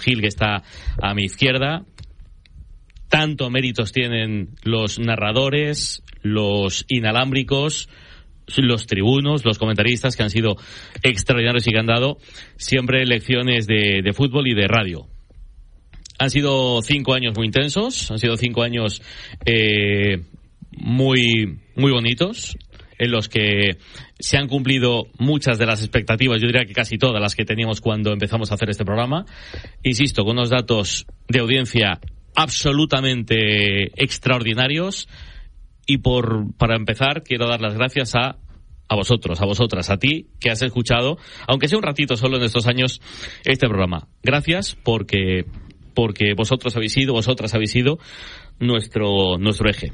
Gil, que está a mi izquierda. Tanto méritos tienen los narradores, los inalámbricos, los tribunos, los comentaristas, que han sido extraordinarios y que han dado siempre lecciones de fútbol y de radio. Han sido 5 años muy intensos, han sido 5 años muy, muy bonitos, en los que se han cumplido muchas de las expectativas, yo diría que casi todas las que teníamos cuando empezamos a hacer este programa. Insisto, con unos datos de audiencia absolutamente extraordinarios. Y para empezar, quiero dar las gracias a vosotros, a vosotras, a ti, que has escuchado, aunque sea un ratito solo en estos años, este programa. Gracias porque vosotras habéis sido nuestro eje.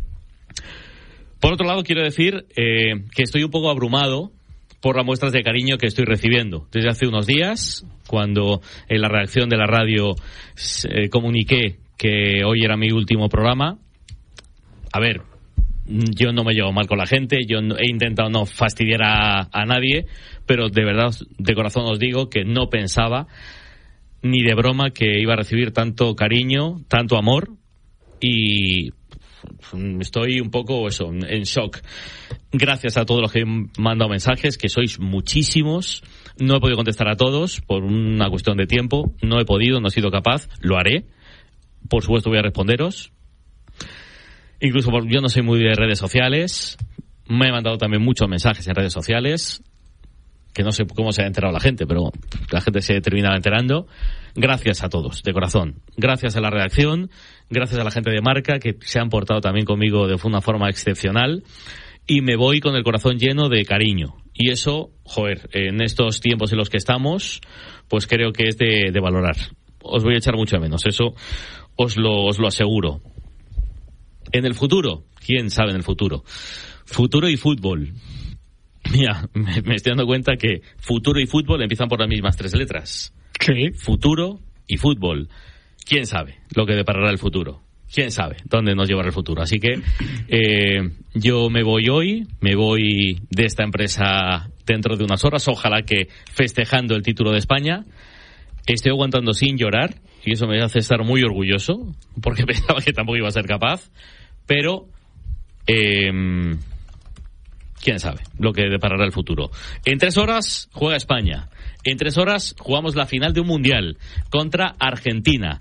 Por otro lado, quiero decir que estoy un poco abrumado por las muestras de cariño que estoy recibiendo. Desde hace unos días, cuando en la redacción de la radio comuniqué que hoy era mi último programa, a ver, yo no me llevo mal con la gente, yo he intentado no fastidiar a nadie, pero de verdad, de corazón os digo que no pensaba ni de broma que iba a recibir tanto cariño, tanto amor, y estoy un poco en shock. Gracias a todos los que han mandado mensajes, que sois muchísimos. No he podido contestar a todos por una cuestión de tiempo, no he sido capaz, lo haré. Por supuesto voy a responderos. Incluso yo no soy muy de redes sociales. Me he mandado también muchos mensajes en redes sociales, que no sé cómo se ha enterado la gente, pero la gente se termina enterando. Gracias a todos, de corazón. Gracias a la redacción, gracias a la gente de Marca, que se han portado también conmigo de una forma excepcional. Y me voy con el corazón lleno de cariño. Y eso, en estos tiempos en los que estamos, pues creo que es de valorar. Os voy a echar mucho de menos, eso os lo aseguro. En el futuro, ¿quién sabe en el futuro? Futuro y fútbol. Mira, me estoy dando cuenta que futuro y fútbol empiezan por las mismas 3 letras. Sí. Futuro y fútbol. ¿Quién sabe lo que deparará el futuro? ¿Quién sabe dónde nos llevará el futuro? Así que yo me voy hoy, me voy de esta empresa dentro de unas horas, ojalá que festejando el título de España. Estoy aguantando sin llorar y eso me hace estar muy orgulloso, porque pensaba que tampoco iba a ser capaz, pero quién sabe lo que deparará el futuro. En 3 horas juega España. En 3 horas jugamos la final de un mundial contra Argentina.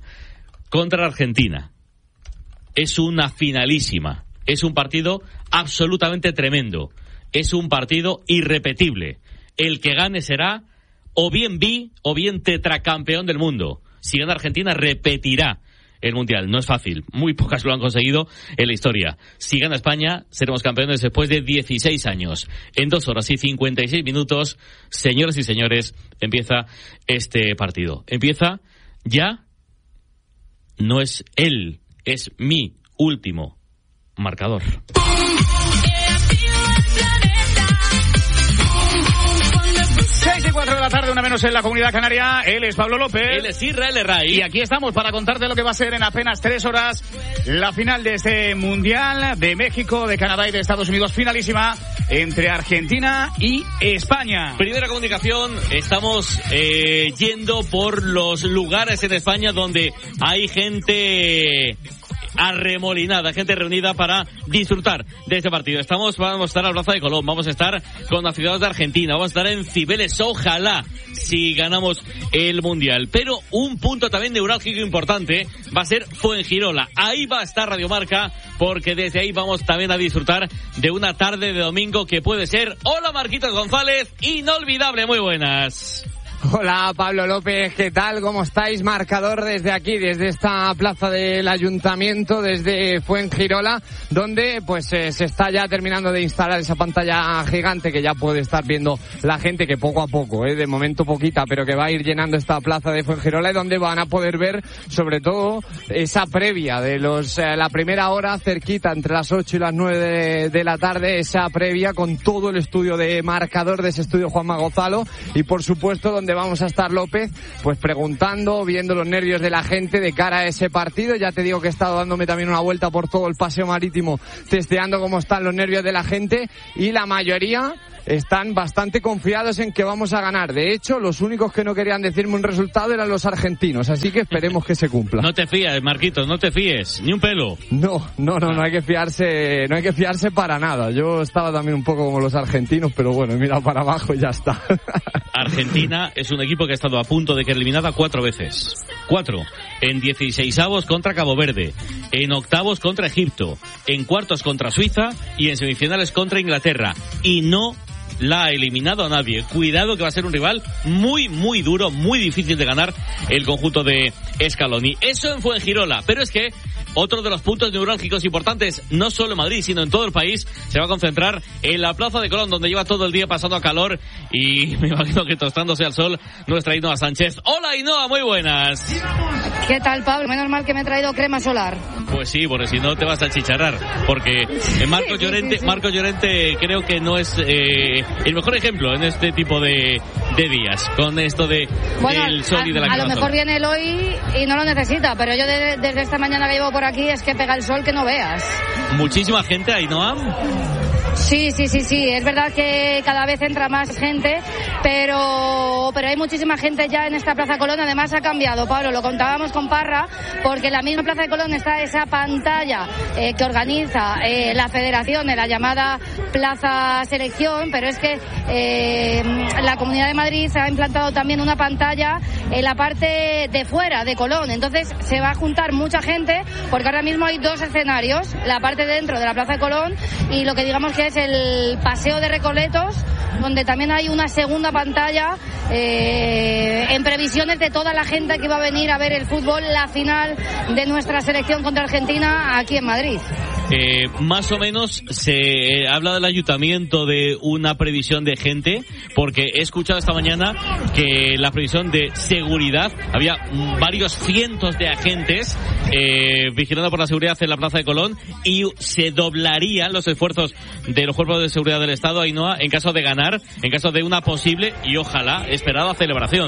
Es una finalísima. Es un partido absolutamente tremendo. Es un partido irrepetible. El que gane será o bien o bien tetracampeón del mundo. Si gana Argentina, repetirá el mundial. No es fácil. Muy pocas lo han conseguido en la historia. Si gana España, seremos campeones después de 16 años. En 2 horas y 56 minutos, señoras y señores, empieza este partido. Empieza ya. No es él, es mi último marcador. 6:04 de la tarde, 1:00 en la Comunidad Canaria. Él es Pablo López. Él es Israel Herray. Y aquí estamos para contarte lo que va a ser en apenas 3 horas la final de este Mundial de México, de Canadá y de Estados Unidos. Finalísima entre Argentina y España. Primera comunicación, estamos yendo por los lugares en España donde hay gente arremolinada, gente reunida para disfrutar de este partido. Vamos a estar a la Plaza de Colón, vamos a estar con las ciudades de Argentina, vamos a estar en Cibeles, ojalá, si ganamos el Mundial. Pero un punto también neurálgico importante va a ser Fuengirola. Ahí va a estar Radio Marca, porque desde ahí vamos también a disfrutar de una tarde de domingo que puede ser, hola Marquitos González, inolvidable. Muy buenas. Hola Pablo López, ¿qué tal? ¿Cómo estáis? Marcador desde aquí, desde esta plaza del Ayuntamiento, desde Fuengirola, donde pues se está ya terminando de instalar esa pantalla gigante que ya puede estar viendo la gente, que poco a poco, de momento poquita, pero que va a ir llenando esta plaza de Fuengirola, y donde van a poder ver sobre todo esa previa de la primera hora, cerquita entre las 8 y las 9 de la tarde, esa previa con todo el estudio de Marcador, de ese estudio Juanma Gonzalo, y por supuesto donde vamos a estar, López, pues preguntando, viendo los nervios de la gente de cara a ese partido. Ya te digo que he estado dándome también una vuelta por todo el paseo marítimo, testeando cómo están los nervios de la gente, y la mayoría están bastante confiados en que vamos a ganar. De hecho, los únicos que no querían decirme un resultado eran los argentinos, así que esperemos que se cumpla. No te fíes, Marquitos, no te fíes, ni un pelo. No hay que fiarse para nada. Yo estaba también un poco como los argentinos, pero bueno, he mirado para abajo y ya está. Argentina es un equipo que ha estado a punto de quedar eliminada 4 veces. 4. En 16avos contra Cabo Verde, en octavos contra Egipto, en cuartos contra Suiza y en semifinales contra Inglaterra. Y no la ha eliminado a nadie. Cuidado que va a ser un rival muy, muy duro, muy difícil de ganar el conjunto de Scaloni. Eso en Fuengirola, pero es que otro de los puntos neurálgicos importantes, no solo en Madrid, sino en todo el país, se va a concentrar en la Plaza de Colón, donde lleva todo el día pasando a calor y me imagino que tostándose al sol nuestra Ainhoa Sánchez. Hola Ainhoa, muy buenas. ¿Qué tal, Pablo? Menos mal que me he traído crema solar. Pues sí, porque si no te vas a chicharrar, porque Marcos Llorente creo que no es el mejor ejemplo en este tipo de días, con esto del sol y de la a lo mejor viene él hoy y no lo necesita, pero yo desde esta mañana que llevo por aquí es que pega el sol que no veas. Muchísima gente, Ainhoa. Sí, es verdad que cada vez entra más gente, pero hay muchísima gente ya en esta Plaza Colón. Además ha cambiado, Pablo, lo contábamos con Parra, porque en la misma Plaza de Colón está esa pantalla que organiza la federación de la llamada Plaza Selección, pero es que la Comunidad de Madrid ha implantado también una pantalla en la parte de fuera de Colón. Entonces se va a juntar mucha gente, porque ahora mismo hay 2 escenarios, la parte dentro de la Plaza de Colón y lo que digamos que es el Paseo de Recoletos, donde también hay una segunda pantalla en previsiones de toda la gente que va a venir a ver el fútbol, la final de nuestra selección contra Argentina aquí en Madrid. Más o menos se habla del ayuntamiento de una previsión de gente, porque he escuchado esta mañana que la previsión de seguridad, había varios cientos de agentes vigilando por la seguridad en la Plaza de Colón, y se doblarían los esfuerzos de los cuerpos de seguridad del Estado, Ainhoa, en caso de ganar, en caso de una posible y ojalá esperada celebración.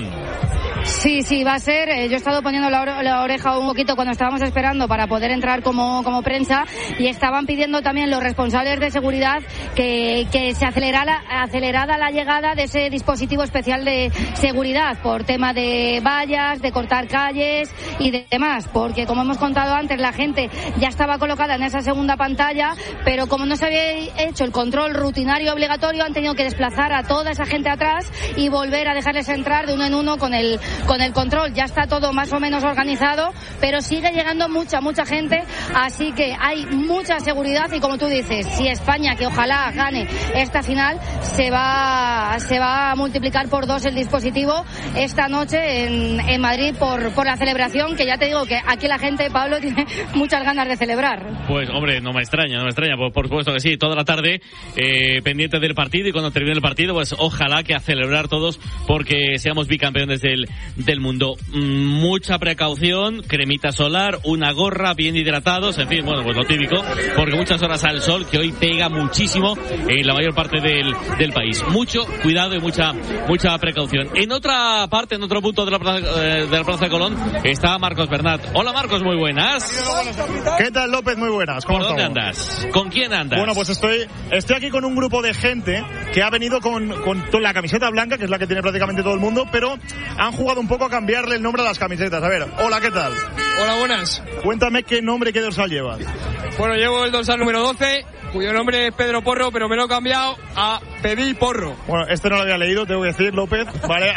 Sí, va a ser. Yo he estado poniendo la oreja un poquito cuando estábamos esperando para poder entrar como prensa, y estaban pidiendo también los responsables de seguridad que se acelerara la llegada de ese dispositivo especial de seguridad por tema de vallas, de cortar calles y demás, porque como hemos contado antes, la gente ya estaba colocada en esa segunda pantalla, pero como no se había hecho el control rutinario obligatorio, han tenido que desplazar a toda esa gente atrás y volver a dejarles entrar de uno en uno con el control. Ya está todo más o menos organizado, pero sigue llegando mucha gente, así que hay mucha seguridad, y como tú dices, si España, que ojalá gane esta final, se va a multiplicar por 2 el dispositivo esta noche en Madrid por la celebración, que ya te digo que aquí la gente, Pablo, tiene muchas ganas de celebrar. Pues hombre, no me extraña, por supuesto que sí, toda la tarde pendiente del partido, y cuando termine el partido, pues ojalá que a celebrar todos, porque seamos bicampeones del mundo. Mucha precaución, cremita solar, una gorra, bien hidratados, en fin, bueno, pues lo típico, porque muchas horas al sol, que hoy pega muchísimo en la mayor parte del país. Mucho cuidado y mucha precaución. En otra parte, en otro punto de la Plaza de Colón, está Marcos Bernat. Hola Marcos, muy buenas. ¿Qué tal, López? Muy buenas. ¿Cómo ¿Por dónde estamos? andas? ¿Con quién andas? Bueno, pues estoy aquí con un grupo de gente que ha venido con la camiseta blanca, que es la que tiene prácticamente todo el mundo, pero han jugado un poco a cambiarle el nombre a las camisetas. A ver, hola, ¿qué tal? Hola, buenas. Cuéntame qué nombre y qué dorsal llevas. Bueno, llevo el dorsal número 12, cuyo nombre es Pedro Porro, pero me lo he cambiado a Pedí Porro. Bueno, este no lo había leído, tengo que decir, López. Vale,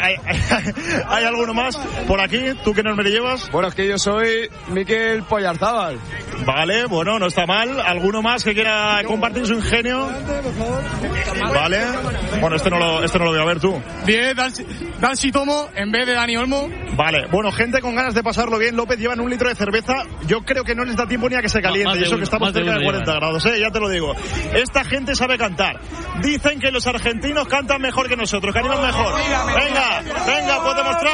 ¿hay alguno más por aquí? ¿Tú qué nombre llevas? Bueno, es que yo soy Miquel Pollarzábal. Vale, bueno, no está mal. ¿Alguno más que quiera compartir su ingenio? Vale. Bueno, este no lo voy a ver, tú. 10, Dalsi Tomo en vez de Dani Olmo. Vale, bueno, gente con ganas de pasarlo bien. López, llevan 1 litro de cerveza. Yo creo que no les da tiempo ni a que se caliente. Y eso que estamos cerca de 40 grados, ya te lo digo. Esta gente sabe cantar. Dicen que los argentinos cantan mejor que nosotros, que animan mejor. Venga, puedo demostrar.